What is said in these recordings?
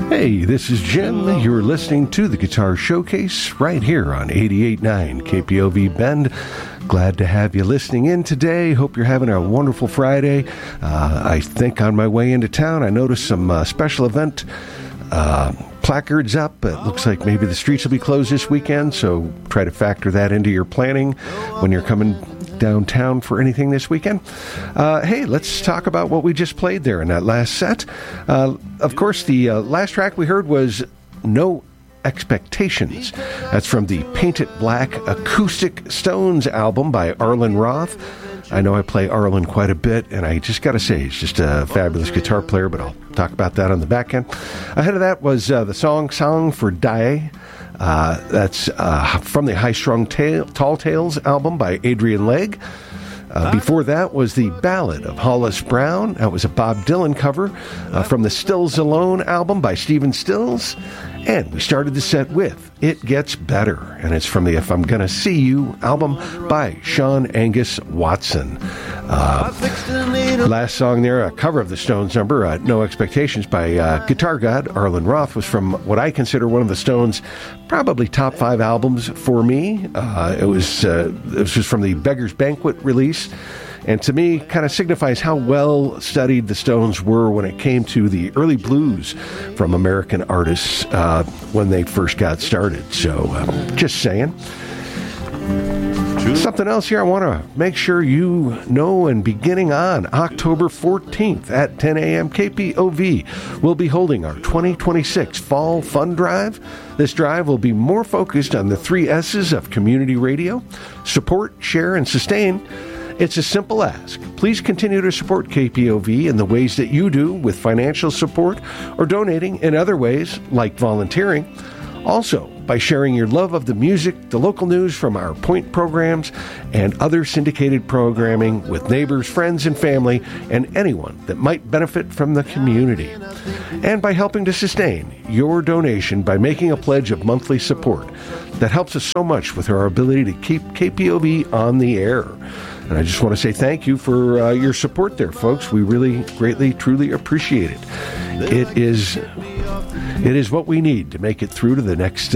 Hey, this is Jim. You're listening to the Guitar Showcase right here on 88.9 KPOV Bend. Glad to have you listening in today. Hope you're having a wonderful Friday. I think on my way into town, I noticed some special event placards up. It looks like maybe the streets will be closed this weekend, so try to factor that into your planning when you're coming downtown for anything this weekend. Hey, let's talk about what we just played there in that last set. Of course, the last track we heard was No Expectations. That's from the Paint It Black Acoustic Stones album by Arlen Roth. I know I play Arlen quite a bit, and I just got to say, he's just a fabulous guitar player, but I'll talk about that on the back end. Ahead of that was the Song for Die. That's from the High Strung Tall Tales album by Adrian Legg. Before that was the Ballad of Hollis Brown. That was a Bob Dylan cover from the Stills Alone album by Stephen Stills. And we started the set with It Gets Better, and it's from the If I'm Gonna See You album by Sean Angus Watson. Last song there, a cover of the Stones number, No Expectations by Guitar God Arlen Roth, was from what I consider one of the Stones' probably top 5 albums for me. It was just from the Beggar's Banquet release. And to me, kind of signifies how well studied the Stones were when it came to the early blues from American artists when they first got started. So, just saying. Something else here I want to make sure you know, and beginning on October 14th at 10 a.m. KPOV, we'll be holding our 2026 Fall Fun Drive. This drive will be more focused on the 3 S's of community radio: support, share, and sustain. It's a simple ask. Please continue to support KPOV in the ways that you do, with financial support or donating in other ways, like volunteering. Also, by sharing your love of the music, the local news from our Point programs, and other syndicated programming with neighbors, friends, and family, and anyone that might benefit from the community. And by helping to sustain your donation by making a pledge of monthly support. That helps us so much with our ability to keep KPOV on the air. And I just want to say thank you for your support there, folks. We really, greatly, truly appreciate it. It is what we need to make it through to the next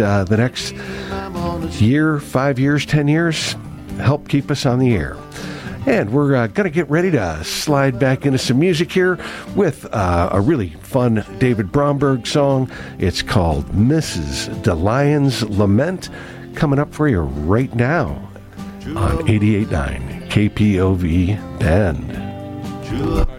year, 5 years, 10 years. Help keep us on the air. And we're going to get ready to slide back into some music here with a really fun David Bromberg song. It's called Mrs. DeLion's Lament, coming up for you right now on 88.9 KPOV Bend.